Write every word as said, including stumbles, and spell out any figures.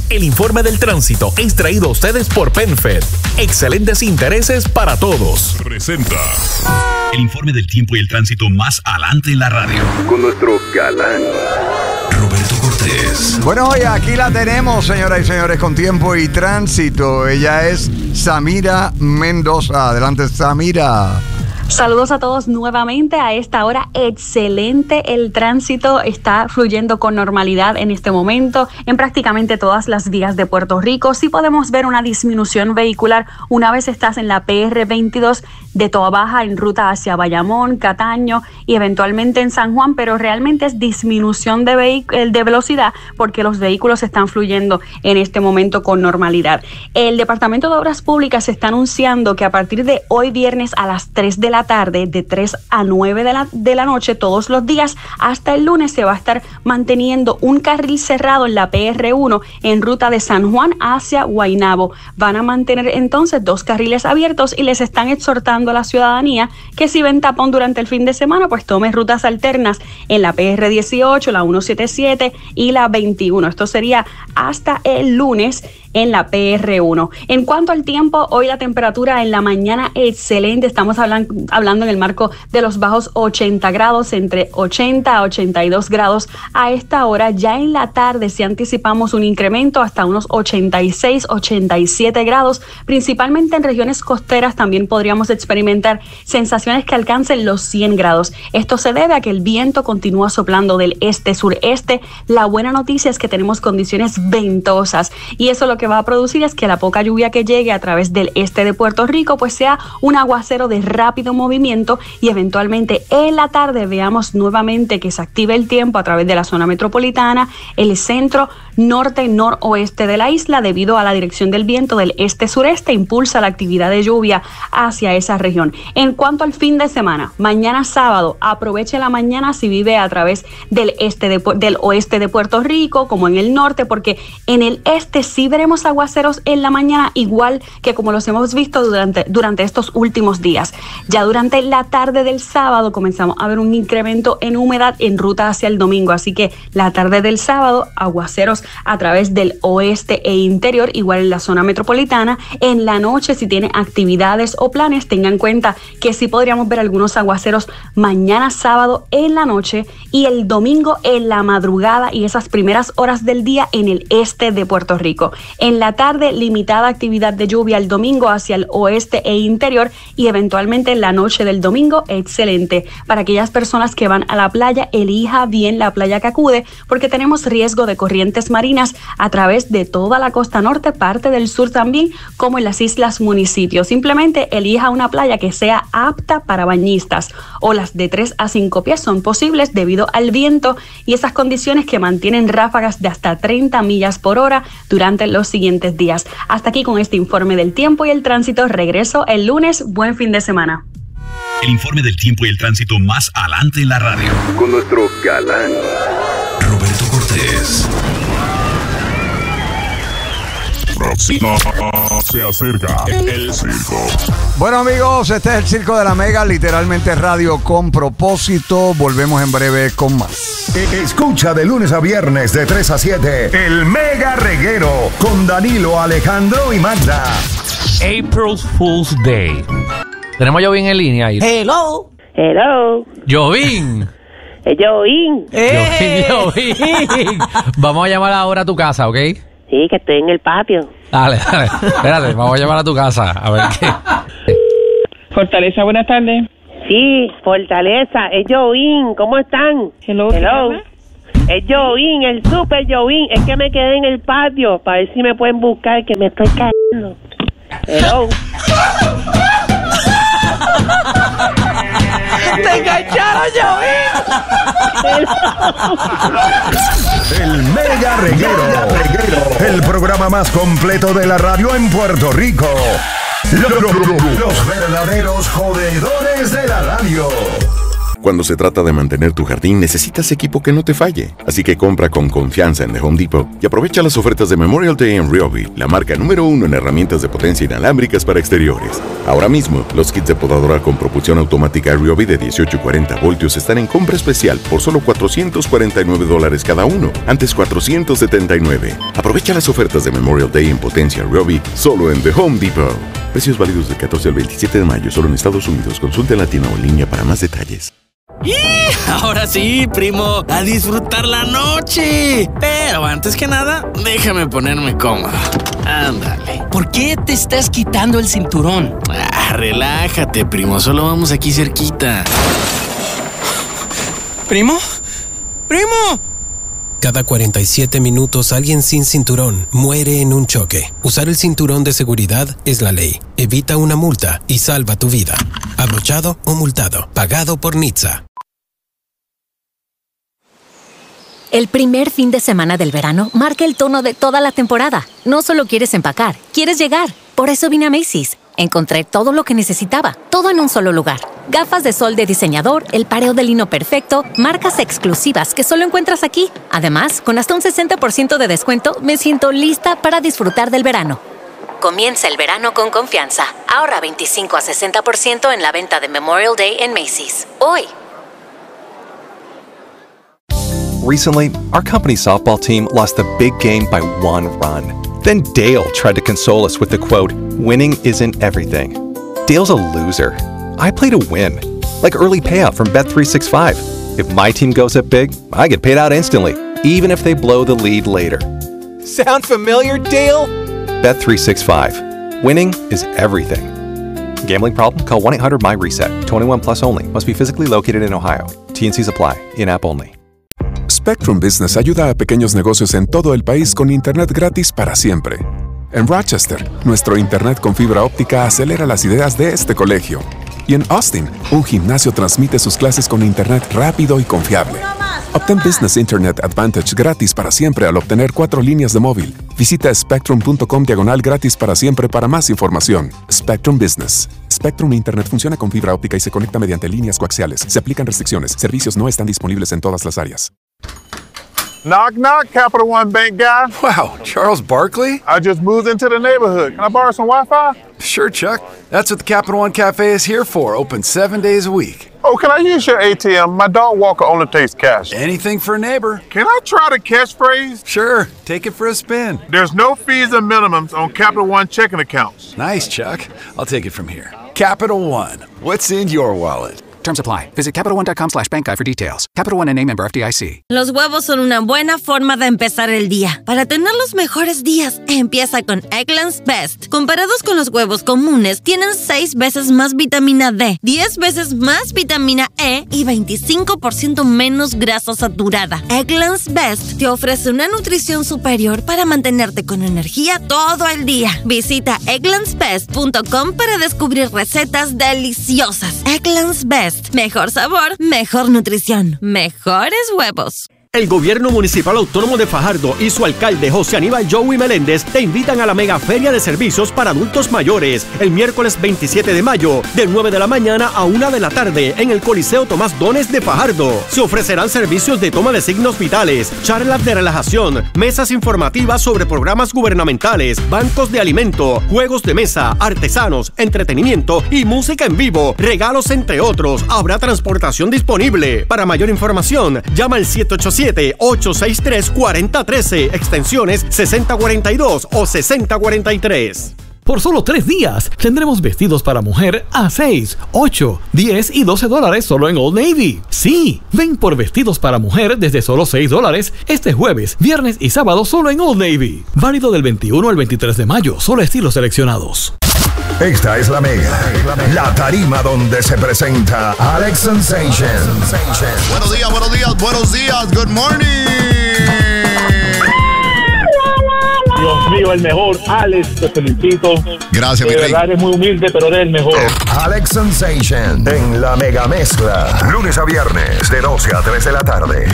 El informe del tránsito es traído a ustedes por PenFed. Excelentes intereses para todos. Presenta el informe del tiempo y el tránsito más adelante en la radio. Con nuestro galán Roberto Cortés. Bueno, hoy aquí la tenemos, señoras y señores, con tiempo y tránsito. Ella es Samira Mendoza. Adelante, Samira. Saludos a todos nuevamente a esta hora. Excelente, el tránsito está fluyendo con normalidad en este momento en prácticamente todas las vías de Puerto Rico. Sí podemos ver una disminución vehicular una vez estás en la P R veintidós de Toa Baja en ruta hacia Bayamón, Cataño y eventualmente en San Juan, pero realmente es disminución de, vehic- de velocidad porque los vehículos están fluyendo en este momento con normalidad. El Departamento de Obras Públicas está anunciando que a partir de hoy viernes a las tres de la tarde, de tres a nueve de la, de la noche, todos los días, hasta el lunes se va a estar manteniendo un carril cerrado en la P R uno en ruta de San Juan hacia Guaynabo. Van a mantener entonces dos carriles abiertos y les están exhortando a la ciudadanía que si ven tapón durante el fin de semana, pues tome rutas alternas en la P R dieciocho, la ciento setenta y siete y la veintiuno. Esto sería hasta el lunes en la P R uno. En cuanto al tiempo, hoy la temperatura en la mañana excelente. Estamos hablando, hablando en el marco de los bajos ochenta grados, entre ochenta a ochenta y dos grados a esta hora. Ya en la tarde si anticipamos un incremento hasta unos ochenta y seis, ochenta y siete grados, principalmente en regiones costeras también podríamos experimentar sensaciones que alcancen los cien grados. Esto se debe a que el viento continúa soplando del este-sureste. La buena noticia es que tenemos condiciones ventosas y eso lo que va a producir es que la poca lluvia que llegue a través del este de Puerto Rico pues sea un aguacero de rápido movimiento y eventualmente en la tarde veamos nuevamente que se active el tiempo a través de la zona metropolitana, el centro, norte, noroeste de la isla debido a la dirección del viento del este-sureste impulsa la actividad de lluvia hacia esa región. En cuanto al fin de semana, mañana sábado, aproveche la mañana si vive a través del este de, del oeste de Puerto Rico como en el norte, porque en el este sí veremos aguaceros en la mañana, igual que como los hemos visto durante, durante estos últimos días. Ya durante la tarde del sábado comenzamos a ver un incremento en humedad en ruta hacia el domingo, así que la tarde del sábado, aguaceros a través del oeste e interior, igual en la zona metropolitana. En la noche, si tiene actividades o planes, tengan en cuenta que sí podríamos ver algunos aguaceros mañana sábado en la noche y el domingo en la madrugada y esas primeras horas del día en el este de Puerto Rico. En la tarde, limitada actividad de lluvia el domingo hacia el oeste e interior y eventualmente en la noche del domingo, excelente. Para aquellas personas que van a la playa, elija bien la playa que acude porque tenemos riesgo de corrientes marinas a través de toda la costa norte, parte del sur también, como en las islas municipios. Simplemente elija una playa que sea apta para bañistas. Olas de tres a cinco pies son posibles debido al viento y esas condiciones que mantienen ráfagas de hasta treinta millas por hora durante los siguientes días. Hasta aquí con este informe del tiempo y el tránsito. Regreso el lunes. Buen fin de semana. El informe del tiempo y el tránsito más adelante en la radio. con nuestro galán Roberto Cortés. Próximo se acerca el circo. Bueno, amigos, este es el Circo de la Mega, literalmente radio con propósito. Volvemos en breve con más. Escucha de lunes a viernes de tres a siete el Mega Reguero con Danilo, Alejandro y Magda. April Fool's Day. Tenemos a Jovín en línea ahí. Hello. Hello. Jovín. Es Jovín. Jovín, Jovín. Vamos a llamar ahora a tu casa, ¿ok? Sí, que estoy en el patio. Dale, dale. Espérate, vamos a llamar a tu casa. A ver qué. Fortaleza, buenas tardes. Sí, Fortaleza. Es Jovín. ¿Cómo están? Hello. Hello. Es Jovín, el super Jovín. Es que me quedé en el patio para ver si me pueden buscar, que me estoy cayendo. Hello. ¡Te engancharon, Jovín! El Mega Reguero, el programa más completo de la radio en Puerto Rico. Los verdaderos jodedores de la radio. Cuando se trata de mantener tu jardín, necesitas equipo que no te falle. Así que compra con confianza en The Home Depot y aprovecha las ofertas de Memorial Day en Ryobi, la marca número uno en herramientas de potencia inalámbricas para exteriores. Ahora mismo, los kits de podadora con propulsión automática Ryobi de dieciocho y cuarenta voltios están en compra especial por solo cuatrocientos cuarenta y nueve dólares cada uno, antes cuatrocientos setenta y nueve. Aprovecha las ofertas de Memorial Day en potencia Ryobi solo en The Home Depot. Precios válidos del catorce al veintisiete de mayo solo en Estados Unidos. Consulte en la tienda o en línea para más detalles. ¡Y! Ahora sí, primo, a disfrutar la noche. Pero antes que nada, déjame ponerme cómodo. Ándale. ¿Por qué te estás quitando el cinturón? Ah, relájate, primo, solo vamos aquí cerquita. ¿Primo? ¡Primo! Cada cuarenta y siete minutos alguien sin cinturón muere en un choque. Usar el cinturón de seguridad es la ley. Evita una multa y salva tu vida. Abrochado o multado. Pagado por N H T S A. El primer fin de semana del verano marca el tono de toda la temporada. No solo quieres empacar, quieres llegar. Por eso vine a Macy's. Encontré todo lo que necesitaba, todo en un solo lugar. Gafas de sol de diseñador, el pareo de lino perfecto, marcas exclusivas que solo encuentras aquí. Además, con hasta un sesenta por ciento de descuento, me siento lista para disfrutar del verano. Comienza el verano con confianza. Ahorra veinticinco a sesenta por ciento en la venta de Memorial Day en Macy's. Hoy. Recently, our company's softball team lost the big game by one run. Then Dale tried to console us with the quote, "Winning isn't everything." Dale's a loser. I play to win. Like early payout from Bet three sixty-five. If my team goes up big, I get paid out instantly, even if they blow the lead later. Sound familiar, Dale? Bet three sixty-five. Winning is everything. Gambling problem? Call one eight hundred M Y reset. twenty-one plus only. Must be physically located in Ohio. T and Cs apply. In-app only. Spectrum Business ayuda a pequeños negocios en todo el país con internet gratis para siempre. En Rochester, nuestro internet con fibra óptica acelera las ideas de este colegio. Y en Austin, un gimnasio transmite sus clases con internet rápido y confiable. Obtén Business Internet Advantage gratis para siempre al obtener cuatro líneas de móvil. Visita spectrum.com diagonal gratis para siempre para más información. Spectrum Business. Spectrum Internet funciona con fibra óptica y se conecta mediante líneas coaxiales. Se aplican restricciones. Servicios no están disponibles en todas las áreas. Knock, knock, Capital One Bank guy. Wow, Charles Barkley? I just moved into the neighborhood. Can I borrow some Wi-Fi? Sure, Chuck. That's what the Capital One Cafe is here for. Open seven days a week. Oh, can I use your A T M? My dog walker only takes cash. Anything for a neighbor. Can I try the catchphrase? Sure. Take it for a spin. There's no fees or minimums on Capital One checking accounts. Nice, Chuck. I'll take it from here. Capital One. What's in your wallet? Terms apply. Visit Capital One dot com slash bank guide for details. Capital One N A member F D I C. Los huevos son una buena forma de empezar el día. Para tener los mejores días, empieza con Eggland's Best. Comparados con los huevos comunes, tienen seis veces más vitamina D, diez veces más vitamina E y veinticinco por ciento menos grasa saturada. Eggland's Best te ofrece una nutrición superior para mantenerte con energía todo el día. Visita egglands best punto com para descubrir recetas deliciosas. Eggland's Best. Mejor sabor, mejor nutrición, mejores huevos. El Gobierno Municipal Autónomo de Fajardo y su alcalde José Aníbal Joey Meléndez te invitan a la Mega Feria de Servicios para Adultos Mayores el miércoles veintisiete de mayo de nueve de la mañana a una de la tarde en el Coliseo Tomás Dones de Fajardo. Se ofrecerán servicios de toma de signos vitales, charlas de relajación, mesas informativas sobre programas gubernamentales, bancos de alimento, juegos de mesa, artesanos, entretenimiento y música en vivo, regalos entre otros. Habrá transportación disponible. Para mayor información, llama al siete ocho siete, ocho seis tres, cuatro cero uno tres, extensiones sesenta cuarenta y dos o sesenta cuarenta y tres. Por solo tres días tendremos vestidos para mujer a seis, ocho, diez y doce dólares solo en Old Navy. Sí, ven por vestidos para mujer desde solo seis dólares este jueves, viernes y sábado solo en Old Navy. Válido del veintiuno al veintitrés de mayo, solo estilos seleccionados. Esta es la Mega, la tarima donde se presenta Alex Sensation. Buenos días, buenos días, buenos días, good morning. Dios mío, el mejor, Alex, te felicito. Gracias, mi rey. rey. De verdad eres muy humilde, pero eres el mejor. Alex Sensation en la Mega Mezcla. Lunes a viernes de doce a tres de la tarde.